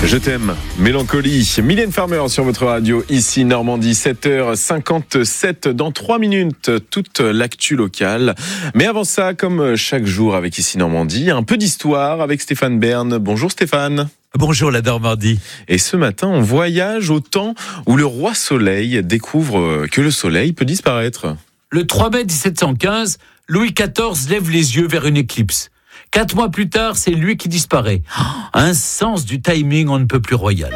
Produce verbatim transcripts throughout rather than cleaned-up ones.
Je t'aime, Mélancolie. Mylène Farmer sur votre radio, ici Normandie, sept heures cinquante-sept. Dans trois minutes, toute l'actu locale. Mais avant ça, comme chaque jour avec Ici Normandie, un peu d'histoire avec Stéphane Bern. Bonjour Stéphane. Bonjour la Normandie. Et ce matin, on voyage au temps où le roi Soleil découvre que le soleil peut disparaître. Le trois mai dix-sept cent quinze, Louis quatorze lève les yeux vers une éclipse. Quatre mois plus tard, c'est lui qui disparaît. Un sens du timing on ne peut plus royal.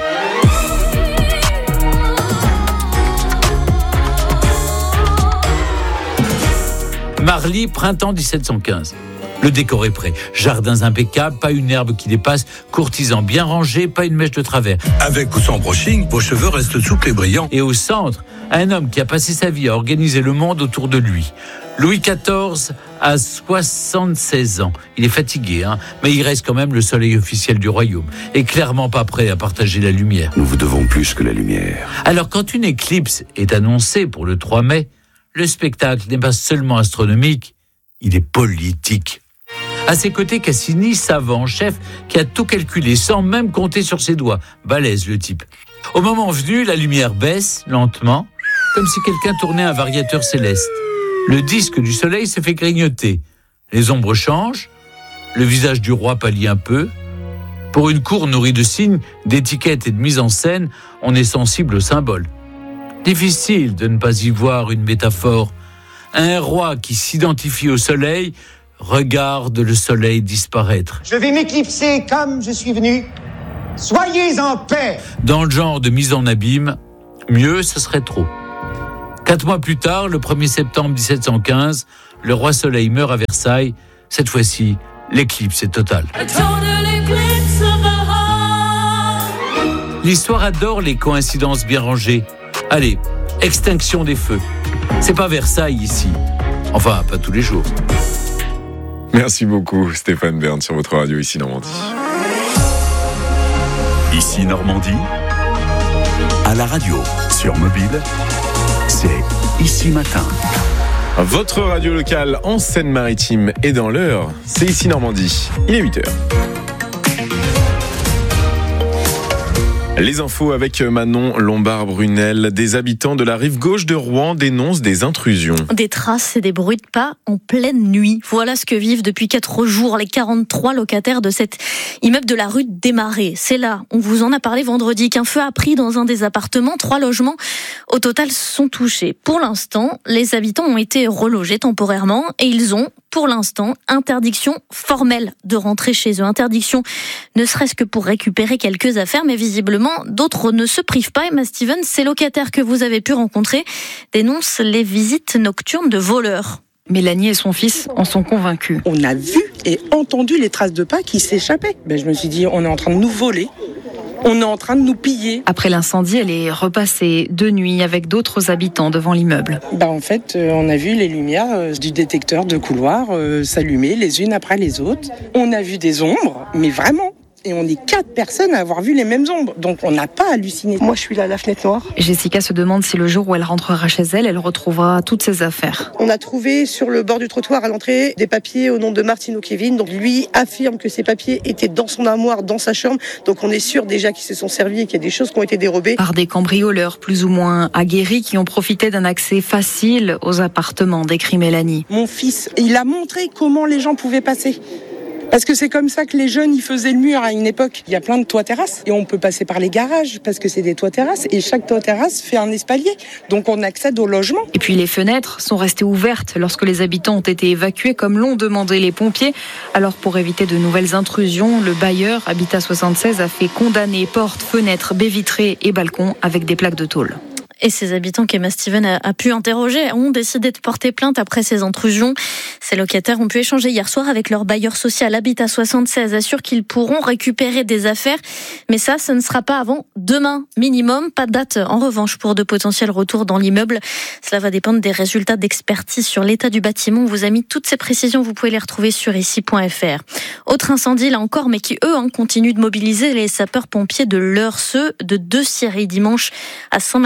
Marly, printemps dix-sept cent quinze. Le décor est prêt. Jardins impeccables, pas une herbe qui dépasse, courtisans bien rangés, pas une mèche de travers. Avec ou sans brushing, vos cheveux restent souples et brillants. Et au centre, un homme qui a passé sa vie à organiser le monde autour de lui. Louis quatorze a soixante-seize ans. Il est fatigué, hein, mais il reste quand même le soleil officiel du royaume. Et clairement pas prêt à partager la lumière. Nous vous devons plus que la lumière. Alors quand une éclipse est annoncée pour le trois mai, le spectacle n'est pas seulement astronomique, il est politique. À ses côtés, Cassini, savant, chef, qui a tout calculé sans même compter sur ses doigts. Balèze le type. Au moment venu, la lumière baisse lentement, comme si quelqu'un tournait un variateur céleste. Le disque du soleil se fait grignoter. Les ombres changent, le visage du roi pâlit un peu. Pour une cour nourrie de signes, d'étiquettes et de mise en scène, on est sensible aux symboles. Difficile de ne pas y voir une métaphore. Un roi qui s'identifie au soleil regarde le soleil disparaître. Je vais m'éclipser comme je suis venu. Soyez en paix. Dans le genre de mise en abîme, mieux ce serait trop. Quatre mois plus tard, le premier septembre dix-sept cent quinze, le roi Soleil meurt à Versailles. Cette fois-ci, l'éclipse est totale. L'histoire adore les coïncidences bien rangées. Allez, extinction des feux. C'est pas Versailles ici. Enfin, pas tous les jours. Merci beaucoup Stéphane Bern sur votre radio, ici Normandie. Ici Normandie, à la radio, sur mobile, c'est Ici Matin. Votre radio locale en Seine-Maritime et dans l'heure, c'est Ici Normandie. Il est huit heures. Les infos avec Manon Lombard-Brunel. Des habitants de la rive gauche de Rouen dénoncent des intrusions. Des traces et des bruits de pas en pleine nuit. Voilà ce que vivent depuis quatre jours les quarante-trois locataires de cet immeuble de la rue des Marais. C'est là, on vous en a parlé vendredi, qu'un feu a pris dans un des appartements. Trois logements au total sont touchés. Pour l'instant, les habitants ont été relogés temporairement et ils ont, pour l'instant, interdiction formelle de rentrer chez eux. Interdiction ne serait-ce que pour récupérer quelques affaires, mais visiblement, d'autres ne se privent pas. Emma Stevens, ces locataires que vous avez pu rencontrer, dénoncent les visites nocturnes de voleurs. Mélanie et son fils en sont convaincus. On a vu et entendu les traces de pas qui s'échappaient. Ben, je me suis dit, on est en train de nous voler. On est en train de nous piller. Après l'incendie, elle est repassée de nuit avec d'autres habitants devant l'immeuble. Bah en fait, euh, on a vu les lumières euh, du détecteur de couloir euh, s'allumer les unes après les autres. On a vu des ombres, mais vraiment. Et on est quatre personnes à avoir vu les mêmes ombres. Donc on n'a pas halluciné. Moi, je suis là à la fenêtre noire. Jessica se demande si le jour où elle rentrera chez elle, elle retrouvera toutes ses affaires. On a trouvé sur le bord du trottoir à l'entrée des papiers au nom de Martino Kevin. Donc lui affirme que ces papiers étaient dans son armoire, dans sa chambre. Donc on est sûr déjà qu'ils se sont servis et qu'il y a des choses qui ont été dérobées. Par des cambrioleurs plus ou moins aguerris qui ont profité d'un accès facile aux appartements, décrit Mélanie. Mon fils, il a montré comment les gens pouvaient passer. Parce que c'est comme ça que les jeunes, ils faisaient le mur à une époque. Il y a plein de toits-terrasses. Et on peut passer par les garages, parce que c'est des toits-terrasses. Et chaque toit-terrasse fait un espalier. Donc on accède au logement. Et puis les fenêtres sont restées ouvertes lorsque les habitants ont été évacués, comme l'ont demandé les pompiers. Alors pour éviter de nouvelles intrusions, le bailleur, Habitat soixante-seize, a fait condamner portes, fenêtres, baies vitrées et balcons avec des plaques de tôle. Et ces habitants qu'Emma Steven a, a pu interroger ont décidé de porter plainte après ces intrusions. Ces locataires ont pu échanger hier soir avec leur bailleur social. Habitat soixante-seize assure qu'ils pourront récupérer des affaires. Mais ça, ce ne sera pas avant demain minimum. Pas de date en revanche pour de potentiels retours dans l'immeuble. Cela va dépendre des résultats d'expertise sur l'état du bâtiment. On vous a mis toutes ces précisions. Vous pouvez les retrouver sur ici point f r. Autre incendie là encore, mais qui eux hein, continuent de mobiliser les sapeurs-pompiers de l'Eure, ceux de deux scieries dimanche à Saint-Maclou et à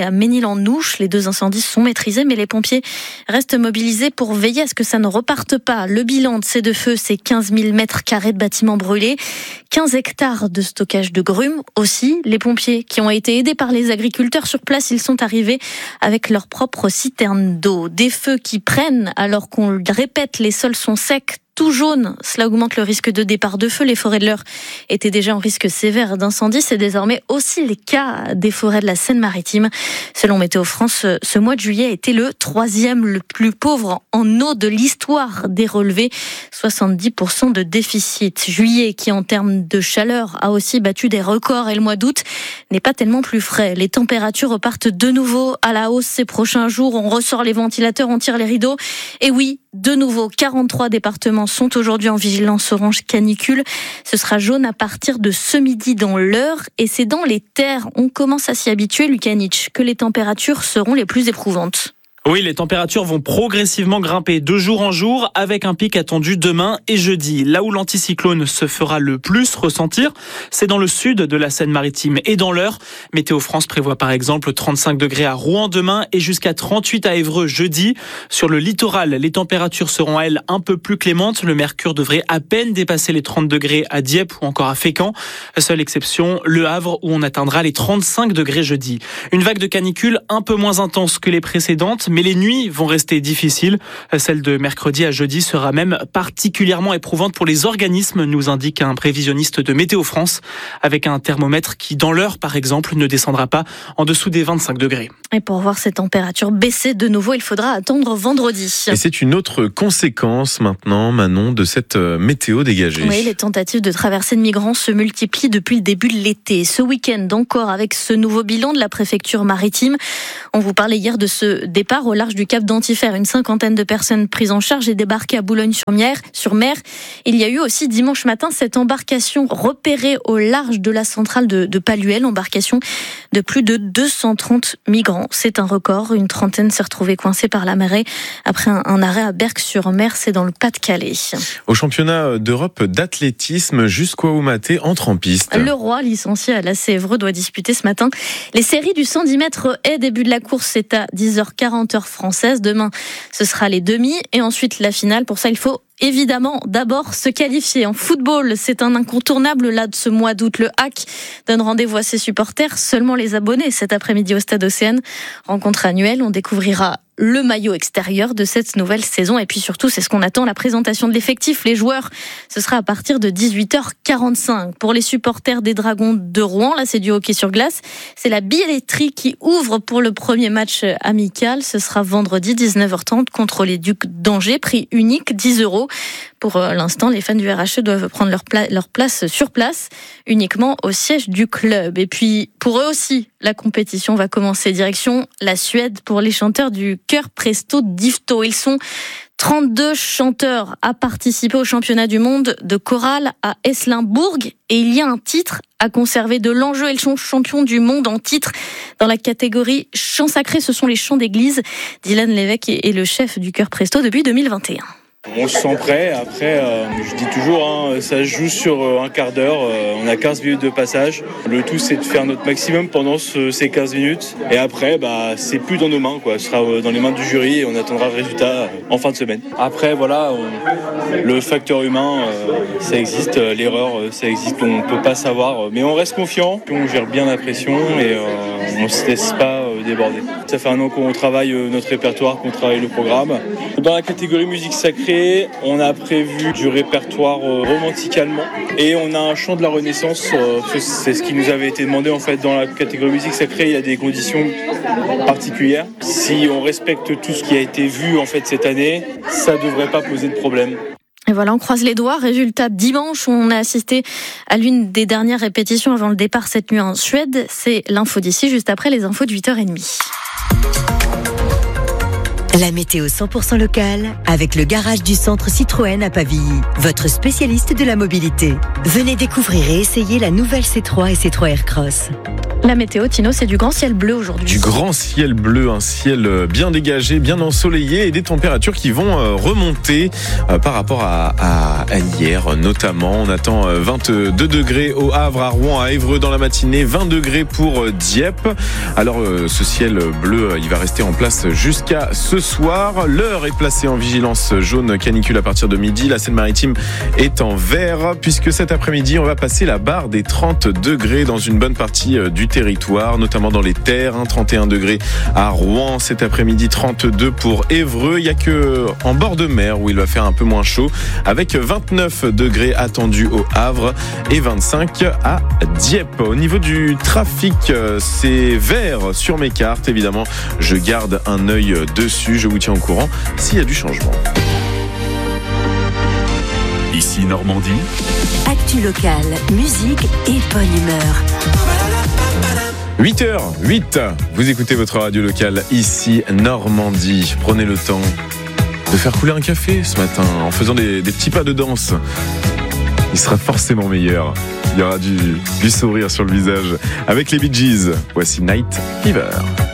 à Ménil-en-Ouche. Les deux incendies sont maîtrisés, mais les pompiers restent mobilisés pour veiller à ce que ça ne reparte pas. Le bilan de ces deux feux, c'est quinze mille mètres carrés de bâtiments brûlés, quinze hectares de stockage de grumes aussi. Les pompiers qui ont été aidés par les agriculteurs sur place, ils sont arrivés avec leurs propres citernes d'eau. Des feux qui prennent alors qu'on le répète, les sols sont secs, tout jaune. Cela augmente le risque de départ de feu. Les forêts de l'Eure étaient déjà en risque sévère d'incendie. C'est désormais aussi le cas des forêts de la Seine-Maritime. Selon Météo France, ce mois de juillet a été le troisième le plus pauvre en eau de l'histoire des relevés. soixante-dix pour cent de déficit. Juillet qui, en termes de chaleur, a aussi battu des records et le mois d'août n'est pas tellement plus frais. Les températures repartent de nouveau à la hausse ces prochains jours. On ressort les ventilateurs, on tire les rideaux. Et oui, de nouveau, quarante-trois départements sont aujourd'hui en vigilance orange canicule. Ce sera jaune à partir de ce midi dans l'Eure et c'est dans les terres. On commence à s'y habituer, Lucas Nietzsche, que les températures seront les plus éprouvantes. Oui, les températures vont progressivement grimper de jour en jour avec un pic attendu demain et jeudi. Là où l'anticyclone se fera le plus ressentir, c'est dans le sud de la Seine-Maritime et dans l'Eure. Météo France prévoit par exemple trente-cinq degrés à Rouen demain et jusqu'à trente-huit à Évreux jeudi. Sur le littoral, les températures seront elles un peu plus clémentes. Le mercure devrait à peine dépasser les trente degrés à Dieppe ou encore à Fécamp. Seule exception, Le Havre où on atteindra les trente-cinq degrés jeudi. Une vague de canicule un peu moins intense que les précédentes, mais les nuits vont rester difficiles. Celle de mercredi à jeudi sera même particulièrement éprouvante pour les organismes, nous indique un prévisionniste de Météo France, avec un thermomètre qui, dans l'Eure par exemple, ne descendra pas en dessous des vingt-cinq degrés. Et pour voir ces températures baisser de nouveau, il faudra attendre vendredi. Et c'est une autre conséquence maintenant, Manon, de cette météo dégagée. Oui, les tentatives de traversée de migrants se multiplient depuis le début de l'été. Ce week-end encore, avec ce nouveau bilan de la préfecture maritime, on vous parlait hier de ce départ au large du Cap d'Antifer. Une cinquantaine de personnes prises en charge et débarquées à Boulogne-sur-Mer. Sur mer. Il y a eu aussi dimanche matin cette embarcation repérée au large de la centrale de, de Paluel, embarcation de plus de deux cent trente migrants. C'est un record. Une trentaine s'est retrouvée coincée par la marée après un, un arrêt à Berck-sur-Mer, c'est dans le Pas-de-Calais. Au championnat d'Europe d'athlétisme, Jusqu'au Oumaté entre en piste. Le Roi, licencié à l'A C Évreux, doit disputer ce matin les séries du cent dix mètres haies. Début de la course, c'est à dix heures quarante heure française. Demain, ce sera les demi et ensuite la finale. Pour ça, il faut évidemment d'abord se qualifier. En football, c'est un incontournable là de ce mois d'août. Le H A C donne rendez-vous à ses supporters, seulement les abonnés cet après-midi au Stade Océane. Rencontre annuelle, on découvrira le maillot extérieur de cette nouvelle saison. Et puis surtout, c'est ce qu'on attend, la présentation de l'effectif. Les joueurs, ce sera à partir de dix-huit heures quarante-cinq. Pour les supporters des Dragons de Rouen, là c'est du hockey sur glace. C'est la billetterie qui ouvre pour le premier match amical. Ce sera vendredi dix-neuf heures trente contre les Ducs d'Angers. Prix unique, dix euros. Pour l'instant, les fans du R H E doivent prendre leur, pla- leur place sur place, uniquement au siège du club. Et puis, pour eux aussi, la compétition va commencer. Direction la Suède pour les chanteurs du Chœur Presto d'Ifto. Ils sont trente-deux chanteurs à participer au championnat du monde de chorale à Eslinbourg. Et il y a un titre à conserver de l'enjeu. Ils sont champions du monde en titre dans la catégorie chant sacré. Ce sont les chants d'église. Dylan Lévesque est le chef du Chœur Presto depuis deux mille vingt et un. On se sent prêt. Après, euh, je dis toujours, hein, ça se joue sur euh, un quart d'heure. Euh, on a quinze minutes de passage. Le tout, c'est de faire notre maximum pendant ce, ces quinze minutes. Et après, bah, c'est plus dans nos mains, quoi. Ce sera euh, dans les mains du jury et on attendra le résultat euh, en fin de semaine. Après, voilà, on, le facteur humain, euh, ça existe. Euh, l'erreur, euh, ça existe. On ne peut pas savoir. Euh, mais on reste confiant. On gère bien la pression et euh, on ne se laisse pas euh, déborder. Ça fait un an qu'on travaille euh, notre répertoire, qu'on travaille le programme. Dans la catégorie musique sacrée, on a prévu du répertoire euh, romantique allemand et on a un chant de la Renaissance. Euh, c'est ce qui nous avait été demandé en fait dans la catégorie musique sacrée. Il y a des conditions particulières. Si on respecte tout ce qui a été vu en fait cette année, ça ne devrait pas poser de problème. Et voilà, on croise les doigts. Résultat, dimanche, on a assisté à l'une des dernières répétitions avant le départ cette nuit en Suède. C'est l'info d'ici, juste après les infos de huit heures trente. La météo cent pour cent locale avec le garage du centre Citroën à Pavilly, votre spécialiste de la mobilité. Venez découvrir et essayer la nouvelle C trois et C trois Aircross. La météo, Tino, c'est du grand ciel bleu aujourd'hui. Du grand ciel bleu, un ciel bien dégagé, bien ensoleillé et des températures qui vont remonter par rapport à, à, à hier notamment. On attend vingt-deux degrés au Havre, à Rouen, à Évreux dans la matinée, vingt degrés pour Dieppe. Alors ce ciel bleu, il va rester en place jusqu'à ce soir. L'heure est placée en vigilance jaune canicule à partir de midi. La Seine-Maritime est en vert puisque cet après-midi, on va passer la barre des trente degrés dans une bonne partie du territoire, notamment dans les terres, hein, trente et un degrés à Rouen cet après-midi, trente-deux pour Évreux. Il n'y a que en bord de mer où il va faire un peu moins chaud, avec vingt-neuf degrés attendus au Havre et vingt-cinq à Dieppe. Au niveau du trafic, c'est vert sur mes cartes, évidemment. Je garde un œil dessus, je vous tiens au courant s'il y a du changement. Ici Normandie. Actu locale, musique et bonne humeur. huit heures huit, vous écoutez votre radio locale ici Normandie. Prenez le temps de faire couler un café ce matin en faisant des, des petits pas de danse. Il sera forcément meilleur. Il y aura du, du sourire sur le visage avec les Bee Gees. Voici Night Fever.